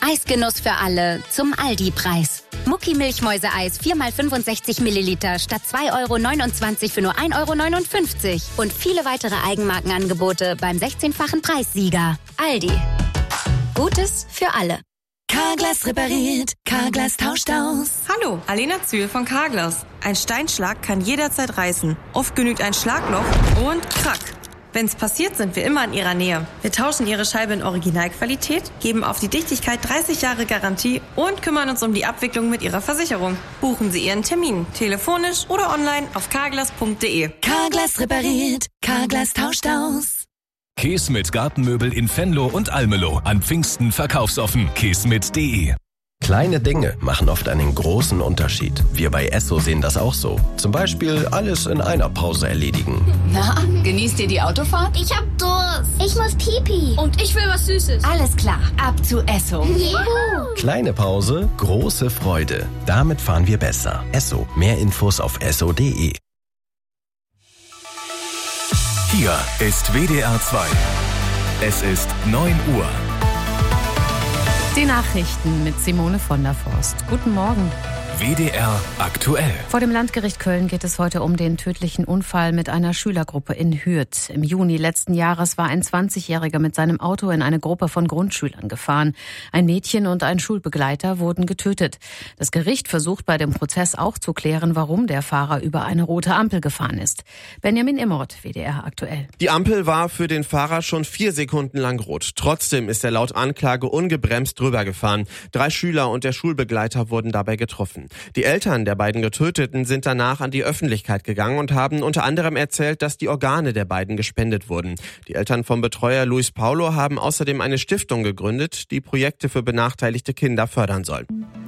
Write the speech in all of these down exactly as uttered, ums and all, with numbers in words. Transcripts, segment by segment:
Eisgenuss für alle zum Aldi-Preis. Mucki-Milchmäuse-Eis vier mal fünfundsechzig Milliliter statt zwei Euro neunundzwanzig für nur ein Euro neunundfünfzig. Und viele weitere Eigenmarkenangebote beim sechzehnfachen Preissieger. Aldi. Gutes für alle. Carglass repariert, Carglass tauscht aus. Hallo, Alena Zühl von Carglass. Ein Steinschlag kann jederzeit reißen. Oft genügt ein Schlagloch und krack. Wenn's passiert, sind wir immer in Ihrer Nähe. Wir tauschen Ihre Scheibe in Originalqualität, geben auf die Dichtigkeit dreißig Jahre Garantie und kümmern uns um die Abwicklung mit Ihrer Versicherung. Buchen Sie Ihren Termin, telefonisch oder online auf carglass punkt de. Carglass repariert, Carglass tauscht aus. Keesmit Gartenmöbel in Venlo und Almelo. An Pfingsten verkaufsoffen. keesmit punkt de. Kleine Dinge machen oft einen großen Unterschied. Wir bei Esso sehen das auch so. Zum Beispiel alles in einer Pause erledigen. Na, genießt ihr die Autofahrt? Ich hab Durst. Ich muss Pipi. Und ich will was Süßes. Alles klar, ab zu Esso. Juhu. Kleine Pause, große Freude. Damit fahren wir besser. Esso. Mehr Infos auf esso punkt de. Hier ist W D R zwei. Es ist neun Uhr. Die Nachrichten mit Simone von der Forst. Guten Morgen. W D R aktuell. Vor dem Landgericht Köln geht es heute um den tödlichen Unfall mit einer Schülergruppe in Hürth. Im Juni letzten Jahres war ein zwanzigjähriger mit seinem Auto in eine Gruppe von Grundschülern gefahren. Ein Mädchen und ein Schulbegleiter wurden getötet. Das Gericht versucht bei dem Prozess auch zu klären, warum der Fahrer über eine rote Ampel gefahren ist. Benjamin Immert, W D R aktuell. Die Ampel war für den Fahrer schon vier Sekunden lang rot. Trotzdem ist er laut Anklage ungebremst drüber gefahren. Drei Schüler und der Schulbegleiter wurden dabei getroffen. Die Eltern der beiden Getöteten sind danach an die Öffentlichkeit gegangen und haben unter anderem erzählt, dass die Organe der beiden gespendet wurden. Die Eltern vom Betreuer Luis Paulo haben außerdem eine Stiftung gegründet, die Projekte für benachteiligte Kinder fördern soll.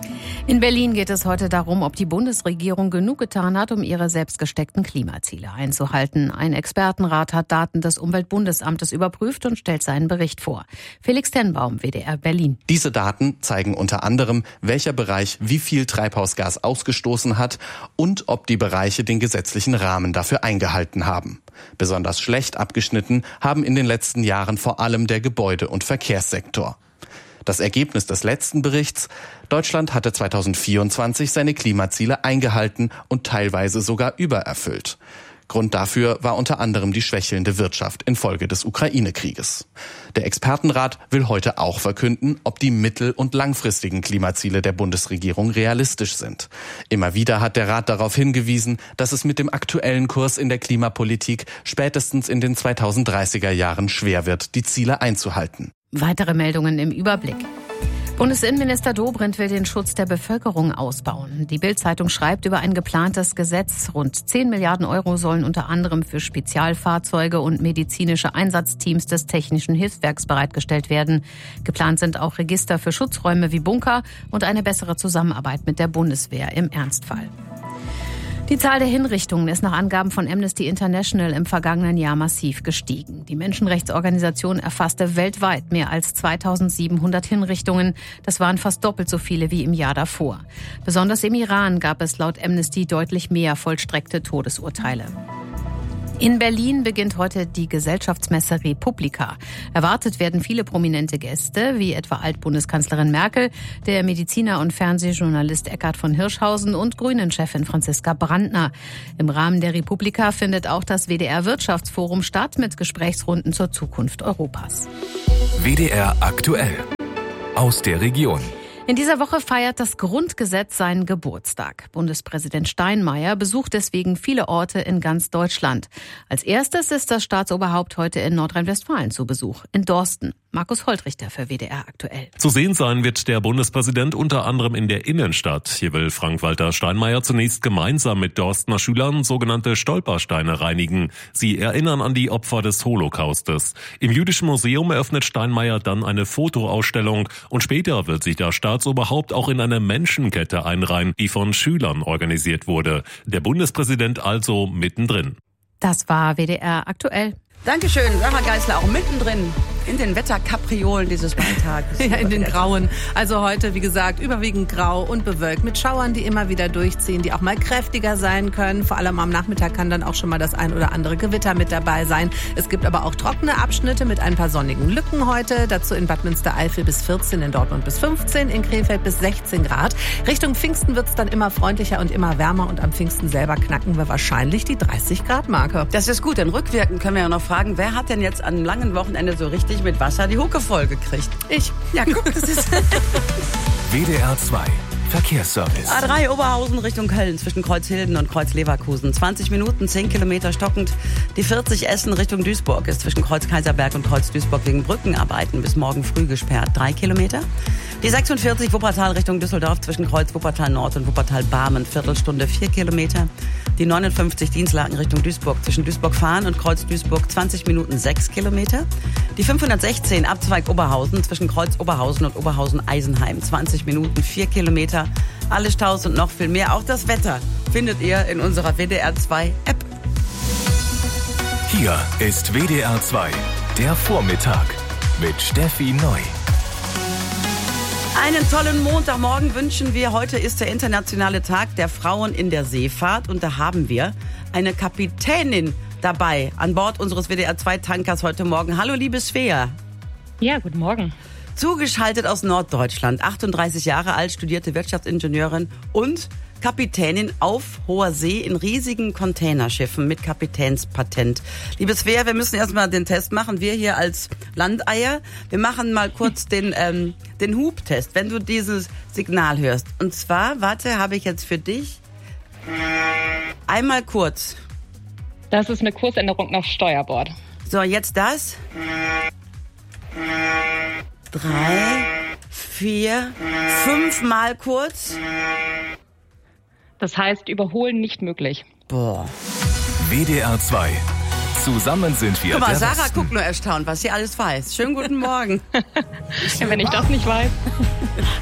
In Berlin geht es heute darum, ob die Bundesregierung genug getan hat, um ihre selbst gesteckten Klimaziele einzuhalten. Ein Expertenrat hat Daten des Umweltbundesamtes überprüft und stellt seinen Bericht vor. Felix Tenbaum, W D R Berlin. Diese Daten zeigen unter anderem, welcher Bereich wie viel Treibhausgas ausgestoßen hat und ob die Bereiche den gesetzlichen Rahmen dafür eingehalten haben. Besonders schlecht abgeschnitten haben in den letzten Jahren vor allem der Gebäude- und Verkehrssektor. Das Ergebnis des letzten Berichts: Deutschland hatte zweitausendvierundzwanzig seine Klimaziele eingehalten und teilweise sogar übererfüllt. Grund dafür war unter anderem die schwächelnde Wirtschaft infolge des Ukraine-Krieges. Der Expertenrat will heute auch verkünden, ob die mittel- und langfristigen Klimaziele der Bundesregierung realistisch sind. Immer wieder hat der Rat darauf hingewiesen, dass es mit dem aktuellen Kurs in der Klimapolitik spätestens in den zweitausenddreißiger Jahren schwer wird, die Ziele einzuhalten. Weitere Meldungen im Überblick. Bundesinnenminister Dobrindt will den Schutz der Bevölkerung ausbauen. Die Bild-Zeitung schreibt über ein geplantes Gesetz. Rund zehn Milliarden Euro sollen unter anderem für Spezialfahrzeuge und medizinische Einsatzteams des Technischen Hilfswerks bereitgestellt werden. Geplant sind auch Register für Schutzräume wie Bunker und eine bessere Zusammenarbeit mit der Bundeswehr im Ernstfall. Die Zahl der Hinrichtungen ist nach Angaben von Amnesty International im vergangenen Jahr massiv gestiegen. Die Menschenrechtsorganisation erfasste weltweit mehr als zweitausendsiebenhundert Hinrichtungen. Das waren fast doppelt so viele wie im Jahr davor. Besonders im Iran gab es laut Amnesty deutlich mehr vollstreckte Todesurteile. In Berlin beginnt heute die Gesellschaftsmesse Republika. Erwartet werden viele prominente Gäste, wie etwa Altbundeskanzlerin Merkel, der Mediziner und Fernsehjournalist Eckhard von Hirschhausen und Grünen-Chefin Franziska Brandner. Im Rahmen der Republika findet auch das W D R-Wirtschaftsforum statt mit Gesprächsrunden zur Zukunft Europas. W D R aktuell. Aus der Region. In dieser Woche feiert das Grundgesetz seinen Geburtstag. Bundespräsident Steinmeier besucht deswegen viele Orte in ganz Deutschland. Als erstes ist das Staatsoberhaupt heute in Nordrhein-Westfalen zu Besuch, in Dorsten. Markus Holtrichter für W D R aktuell. Zu sehen sein wird der Bundespräsident unter anderem in der Innenstadt. Hier will Frank-Walter Steinmeier zunächst gemeinsam mit Dorstener Schülern sogenannte Stolpersteine reinigen. Sie erinnern an die Opfer des Holocaustes. Im Jüdischen Museum eröffnet Steinmeier dann eine Fotoausstellung und später wird sich der Staatsoberhaupt auch in eine Menschenkette einreihen, die von Schülern organisiert wurde. Der Bundespräsident also mittendrin. Das war W D R aktuell. Dankeschön, Sarah Geisler auch mittendrin. in den Wetterkapriolen dieses Wahltages. Ja, in den grauen. Also heute, wie gesagt, überwiegend grau und bewölkt mit Schauern, die immer wieder durchziehen, die auch mal kräftiger sein können. Vor allem am Nachmittag kann dann auch schon mal das ein oder andere Gewitter mit dabei sein. Es gibt aber auch trockene Abschnitte mit ein paar sonnigen Lücken heute. Dazu in Bad Münstereifel bis vierzehn, in Dortmund bis fünfzehn, in Krefeld bis sechzehn Grad. Richtung Pfingsten wird es dann immer freundlicher und immer wärmer und am Pfingsten selber knacken wir wahrscheinlich die dreißig Grad Marke. Das ist gut, denn rückwirkend können wir ja noch fragen, wer hat denn jetzt an einem langen Wochenende so richtig mit Wasser die Hucke voll gekriegt? Ich. Ja, guck, das ist... W D R zwei Verkehrsservice. A drei Oberhausen Richtung Köln zwischen Kreuzhilden und Kreuz-Leverkusen. zwanzig Minuten, zehn Kilometer stockend. Die vierzig Essen Richtung Duisburg ist zwischen Kreuz-Kaiserberg und Kreuz-Duisburg wegen Brückenarbeiten bis morgen früh gesperrt. drei Kilometer. Die sechsundvierzig Wuppertal Richtung Düsseldorf zwischen Kreuz-Wuppertal Nord und Wuppertal-Barmen. Viertelstunde, vier Kilometer. Die neunundfünfzig Dienstlaken Richtung Duisburg zwischen Duisburg-Fahren und Kreuz-Duisburg zwanzig Minuten, sechs Kilometer. Die fünfhundertsechzehn Abzweig Oberhausen zwischen Kreuz-Oberhausen und Oberhausen-Eisenheim. zwanzig Minuten, vier Kilometer. Alle Staus und noch viel mehr. Auch das Wetter findet ihr in unserer W D R zwei App. Hier ist W D R zwei, der Vormittag mit Steffi Neu. Einen tollen Montagmorgen wünschen wir. Heute ist der internationale Tag der Frauen in der Seefahrt und da haben wir eine Kapitänin dabei an Bord unseres W D R zwei Tankers heute Morgen. Hallo, liebe Svea. Ja, guten Morgen. Zugeschaltet aus Norddeutschland, achtunddreißig Jahre alt, studierte Wirtschaftsingenieurin und Kapitänin auf hoher See in riesigen Containerschiffen mit Kapitänspatent. Liebe Svea, wir müssen erstmal den Test machen. Wir hier als Landeier, wir machen mal kurz den, ähm, den Hubtest, wenn du dieses Signal hörst. Und zwar, warte, habe ich jetzt für dich einmal kurz. Das ist eine Kursänderung nach Steuerbord. So, jetzt das. Drei, vier, fünfmal kurz. Das heißt, überholen nicht möglich. Boah. W D R zwei. Zusammen sind wir. Guck mal, der Sarah Westen. guckt nur erstaunt, was sie alles weiß. Schönen guten Morgen. Ja, wenn ich das nicht weiß.